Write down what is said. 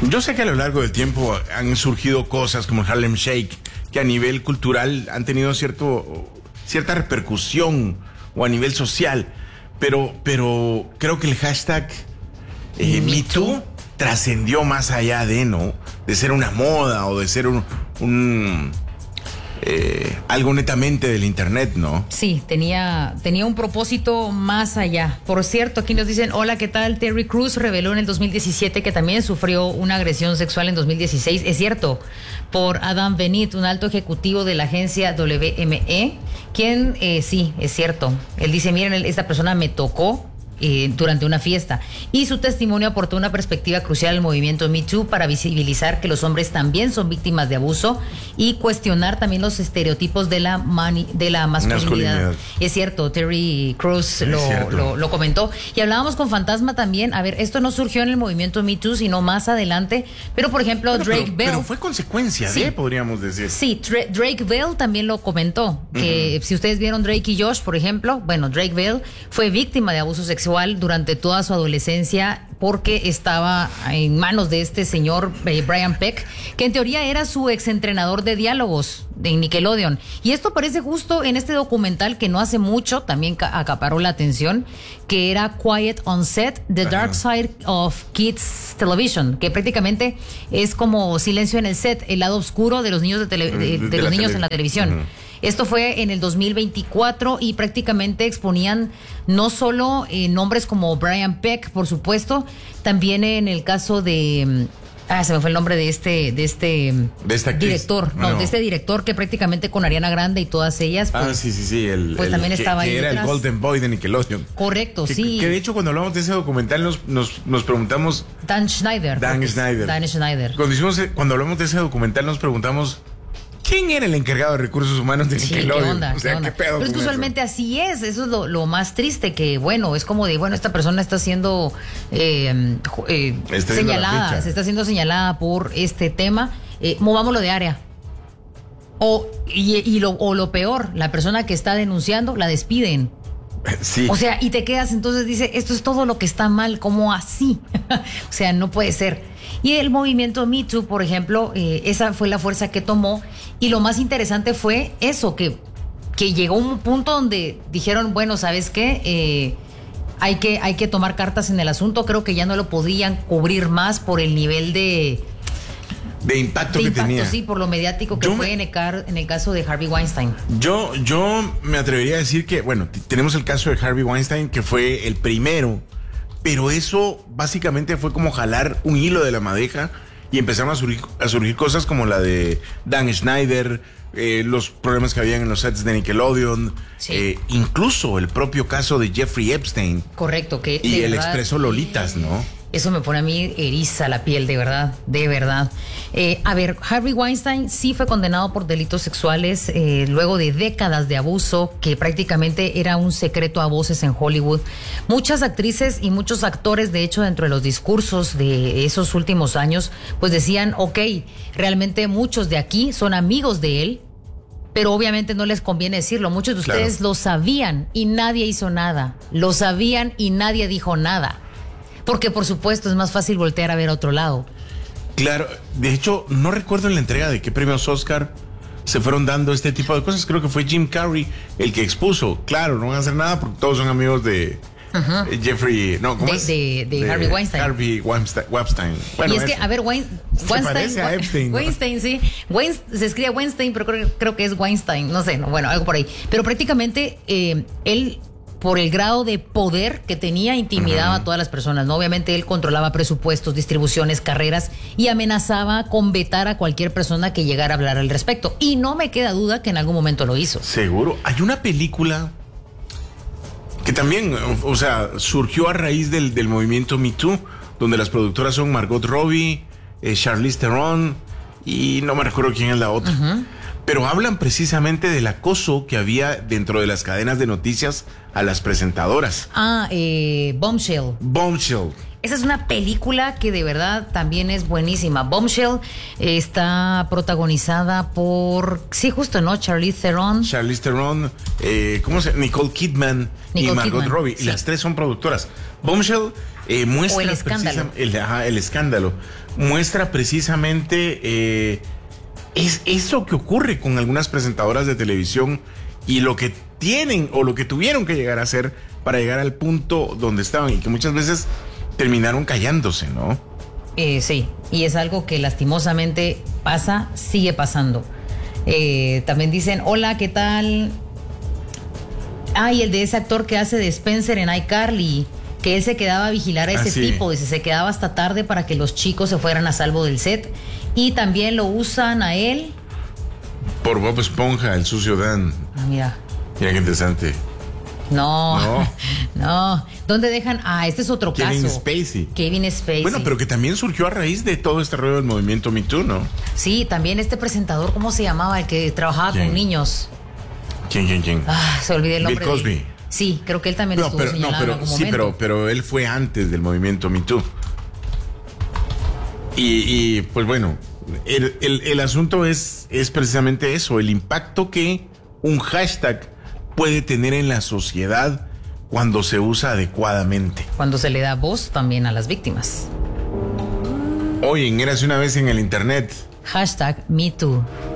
Yo sé que a lo largo del tiempo han surgido cosas como el Harlem Shake, que a nivel cultural han tenido cierta repercusión o a nivel social, pero creo que el hashtag #MeToo trascendió más allá de ser una moda o de ser algo netamente del internet, ¿no? Sí, tenía un propósito más allá. Por cierto, aquí nos dicen, hola, ¿qué tal? Terry Crews reveló en el 2017 que también sufrió una agresión sexual en 2016. Es cierto, por Adam Benit, un alto ejecutivo de la agencia WME, quien, sí, es cierto. Él dice, miren, esta persona me tocó durante una fiesta, y su testimonio aportó una perspectiva crucial al movimiento Me Too para visibilizar que los hombres también son víctimas de abuso y cuestionar también los estereotipos de la masculinidad. Es cierto, Terry Crews lo comentó, y hablábamos con Fantasma también. A ver, esto no surgió en el movimiento Me Too, sino más adelante, pero por ejemplo Drake Bell. Pero fue consecuencia podríamos decir. Sí, Drake Bell también lo comentó, que si ustedes vieron Drake y Josh, por ejemplo, bueno, Drake Bell fue víctima de abuso sexual durante toda su adolescencia porque estaba en manos de este señor Brian Peck, que en teoría era su exentrenador de diálogos de Nickelodeon. Y esto aparece justo en este documental que no hace mucho también acaparó la atención, que era Quiet on Set, The Dark Side of Kids Television, que prácticamente es como silencio en el set, el lado oscuro de los niños los niños en la televisión. Esto fue en el 2024 y prácticamente exponían no solo nombres como Brian Peck, por supuesto, también en el caso de... se me fue el nombre de este director. No, de este director que prácticamente con Ariana Grande y todas ellas. Pues, sí. Pues también estaba ahí. Que era detrás. el Golden Boy de Nickelodeon. Correcto, sí. Que de hecho cuando hablamos de ese documental nos preguntamos... Dan Schneider. Cuando hablamos de ese documental nos preguntamos... ¿Quién era el encargado de recursos humanos de Nickelodeon? ¿Qué onda? O sea, ¿qué pedo? Pero es que usualmente así es. Eso es lo más triste, que bueno, es como de, bueno, esta persona está siendo señalada, se está siendo señalada por este tema. Movámoslo de área. O lo peor, la persona que está denunciando la despiden. Sí. O sea, y te quedas, entonces dice, esto es todo lo que está mal, ¿cómo así? O sea, no puede ser. Y el movimiento Me Too, por ejemplo, esa fue la fuerza que tomó, y lo más interesante fue eso, que llegó un punto donde dijeron, bueno, ¿sabes qué? Hay que tomar cartas en el asunto. Creo que ya no lo podían cubrir más por el nivel de impacto que tenía. Sí, por lo mediático que fue en el caso de Harvey Weinstein. Yo me atrevería a decir que, bueno, tenemos el caso de Harvey Weinstein, que fue el primero, pero eso básicamente fue como jalar un hilo de la madeja y empezaron a surgir cosas como la de Dan Schneider, los problemas que habían en los sets de Nickelodeon, incluso el propio caso de Jeffrey Epstein. Correcto, que y el expreso Lolitas, ¿no? Eso me pone a mí eriza la piel, de verdad, de verdad. A ver, Harvey Weinstein sí fue condenado por delitos sexuales luego de décadas de abuso, que prácticamente era un secreto a voces en Hollywood. Muchas actrices y muchos actores, de hecho, dentro de los discursos de esos últimos años, pues decían, ok, realmente muchos de aquí son amigos de él, pero obviamente no les conviene decirlo. Muchos de ustedes lo sabían y nadie hizo nada. Lo sabían y nadie dijo nada. Porque, por supuesto, es más fácil voltear a ver a otro lado. Claro, de hecho, no recuerdo en la entrega de qué premios Oscar se fueron dando este tipo de cosas. Creo que fue Jim Carrey el que expuso. Claro, no van a hacer nada porque todos son amigos de Jeffrey... No, ¿cómo es? De Harvey Weinstein. Harvey Weinstein. Bueno, y es que, a ver, Weinstein... Se parece a Epstein, ¿no? Weinstein, sí. Se escribe Weinstein, pero creo que es Weinstein. No sé, bueno, algo por ahí. Pero prácticamente él... por el grado de poder que tenía, intimidaba a todas las personas, ¿no? Obviamente él controlaba presupuestos, distribuciones, carreras, y amenazaba con vetar a cualquier persona que llegara a hablar al respecto. Y no me queda duda que en algún momento lo hizo. Seguro. Hay una película que también, o sea, surgió a raíz del movimiento Me Too, donde las productoras son Margot Robbie, Charlize Theron, y no me recuerdo quién es la otra. Pero hablan precisamente del acoso que había dentro de las cadenas de noticias a las presentadoras. Bombshell. Esa es una película que de verdad también es buenísima. Bombshell está protagonizada por, sí, justo, ¿no? Charlize Theron, Nicole Kidman y Margot Robbie. Sí. Y las tres son productoras. Bombshell muestra o el escándalo. El escándalo. Muestra precisamente es eso que ocurre con algunas presentadoras de televisión y lo que tienen o lo que tuvieron que llegar a hacer para llegar al punto donde estaban y que muchas veces terminaron callándose, ¿no? Sí, y es algo que lastimosamente pasa, sigue pasando. También dicen, hola, ¿qué tal? Y el de ese actor que hace de Spencer en iCarly, que él se quedaba a vigilar a ese tipo, dice, se quedaba hasta tarde para que los chicos se fueran a salvo del set. Y también lo usan a él. Por Bob Esponja, el sucio Dan. Mira. Mira qué interesante. No. ¿Dónde dejan? Este es otro caso. Kevin Spacey. Bueno, pero que también surgió a raíz de todo este rollo del movimiento Me Too, ¿no? Sí, también este presentador, ¿cómo se llamaba? El que trabajaba con niños. ¿Quién? Se olvidé el nombre. Bill Cosby. Sí, creo que él también estuvo señalado en algún momento. pero él fue antes del movimiento Me Too. Y pues bueno, el asunto es precisamente eso, el impacto que un hashtag puede tener en la sociedad cuando se usa adecuadamente. Cuando se le da voz también a las víctimas. Oye, Érase una vez en el internet. Hashtag MeToo.